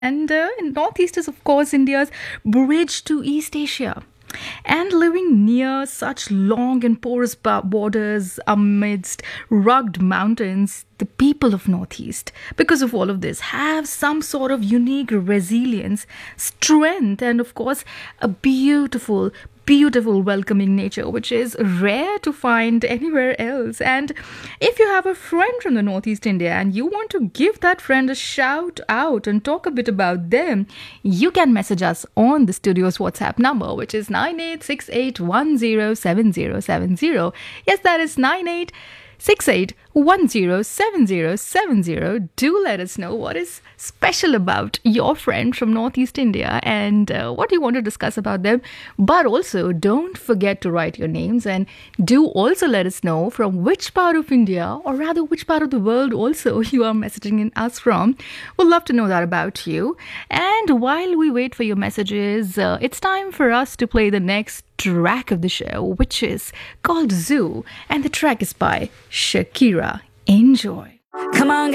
And Northeast is, of course, India's bridge to East Asia. And living near such long and porous borders amidst rugged mountains, the people of Northeast, because of all of this, have some sort of unique resilience, strength, and of course, a beautiful welcoming nature which is rare to find anywhere else. And if you have a friend from the Northeast India and you want to give that friend a shout out and talk a bit about them, you can message us on the studio's WhatsApp number, which is 9868107070. Yes, that is 9868107070. Do let us know what is special about your friend from Northeast India and what you want to discuss about them. But also, don't forget to write your names, and do also let us know from which part of India, or rather which part of the world also you are messaging in us from. We'd love to know that about you. And while we wait for your messages, it's time for us to play the next track of the show, which is called Zoo, and the track is by Shakira. Enjoy. Come on.